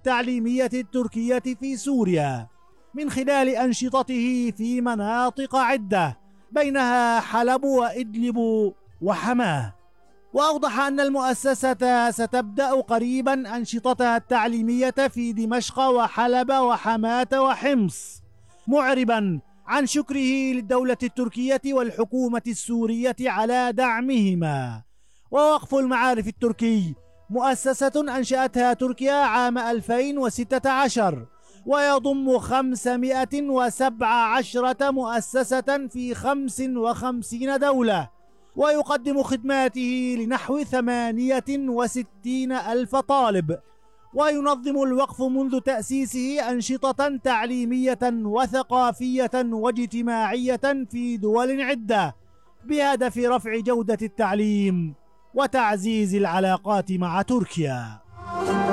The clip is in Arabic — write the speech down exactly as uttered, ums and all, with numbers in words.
التعليمية التركية في سوريا من خلال أنشطته في مناطق عدة بينها حلب وإدلب وحماه. وأوضح أن المؤسسة ستبدأ قريبا أنشطتها التعليمية في دمشق وحلب وحماة وحمص، معربا عن شكره للدولة التركية والحكومة السورية على دعمهما. ووقف المعارف التركي مؤسسة أنشأتها تركيا عام ألفين وستة عشر، ويضم خمسمائة وسبع عشرة مؤسسة في خمس وخمسين دولة، ويقدم خدماته لنحو ثمانية وستين ألف طالب. وينظم الوقف منذ تأسيسه أنشطة تعليمية وثقافية واجتماعية في دول عدة بهدف رفع جودة التعليم وتعزيز العلاقات مع تركيا.